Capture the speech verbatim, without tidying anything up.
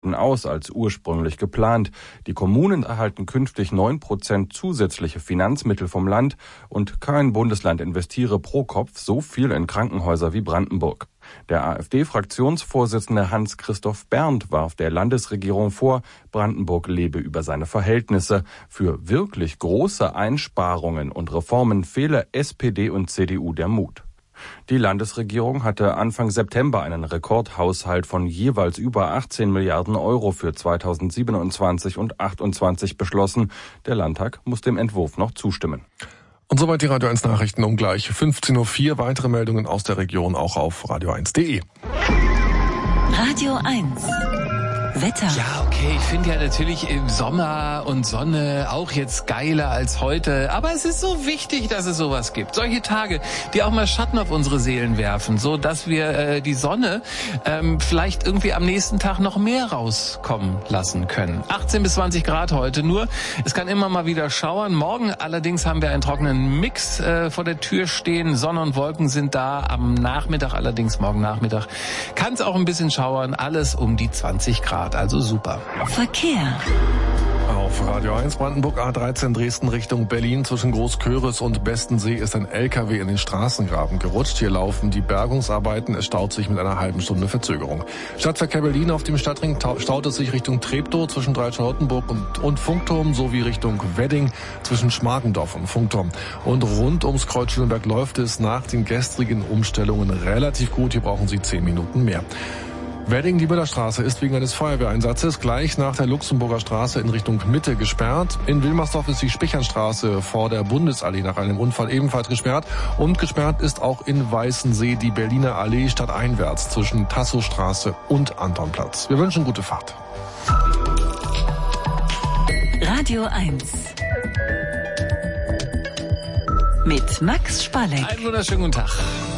Minuten aus als ursprünglich geplant. Die Kommunen erhalten künftig neun Prozent zusätzliche Finanzmittel vom Land und kein Bundesland investiere pro Kopf so viel in Krankenhäuser wie Brandenburg. Der AfD-Fraktionsvorsitzende Hans-Christoph Berndt warf der Landesregierung vor, Brandenburg lebe über seine Verhältnisse. Für wirklich große Einsparungen und Reformen fehle S P D und C D U der Mut. Die Landesregierung hatte Anfang September einen Rekordhaushalt von jeweils über achtzehn Milliarden Euro für zweitausendsiebenundzwanzig und achtundzwanzig beschlossen. Der Landtag muss dem Entwurf noch zustimmen. Und soweit die Radio eins Nachrichten um gleich fünfzehn Uhr vier. Weitere Meldungen aus der Region auch auf radio eins punkt de. Radio eins. Wetter. Ja, okay, ich finde ja natürlich im Sommer und Sonne auch jetzt geiler als heute, aber es ist so wichtig, dass es sowas gibt. Solche Tage, die auch mal Schatten auf unsere Seelen werfen, so dass wir äh, die Sonne ähm, vielleicht irgendwie am nächsten Tag noch mehr rauskommen lassen können. achtzehn bis zwanzig Grad heute nur. Es kann immer mal wieder schauern. Morgen allerdings haben wir einen trockenen Mix äh, vor der Tür stehen. Sonne und Wolken sind da. Am Nachmittag allerdings, morgen Nachmittag, kann es auch ein bisschen schauern. Alles um die zwanzig Grad. Also super. Verkehr. Auf Radio eins Brandenburg A dreizehn Dresden Richtung Berlin zwischen Großköris und Bestensee ist ein L K W in den Straßengraben gerutscht. Hier laufen die Bergungsarbeiten. Es staut sich mit einer halben Stunde Verzögerung. Stadtverkehr Berlin auf dem Stadtring staut es sich Richtung Treptow zwischen Dreicharlottenburg und, und Funkturm sowie Richtung Wedding zwischen Schmargendorf und Funkturm. Und rund ums Kreuz Schönberg läuft es nach den gestrigen Umstellungen relativ gut. Hier brauchen Sie zehn Minuten mehr. Wedding, die Müllerstraße, ist wegen eines Feuerwehreinsatzes gleich nach der Luxemburger Straße in Richtung Mitte gesperrt. In Wilmersdorf ist die Spichernstraße vor der Bundesallee nach einem Unfall ebenfalls gesperrt. Und gesperrt ist auch in Weißensee die Berliner Allee stadteinwärts zwischen Tasso-Straße und Antonplatz. Wir wünschen gute Fahrt. Radio eins. Mit Max Spalleck. Einen wunderschönen guten Tag.